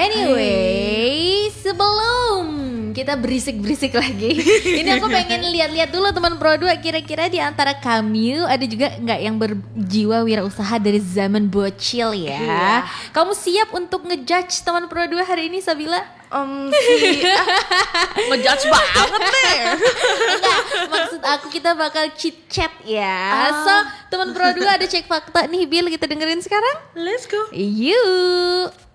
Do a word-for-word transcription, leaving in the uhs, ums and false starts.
Anyway, sebelum kita berisik-berisik lagi, ini aku pengen lihat-lihat dulu teman Pro dua, kira-kira di antara kami ada juga nggak yang berjiwa wirausaha dari zaman bocil ya? Iya. Kamu siap untuk ngejudge teman Pro dua hari ini, Sabila? Um, si ah, ngejudge banget nih. Enggak, maksud aku kita bakal chit chat ya. Ah. So, teman Pro dua ada cek fakta nih, Bil, kita dengerin sekarang. Let's go. Yuk.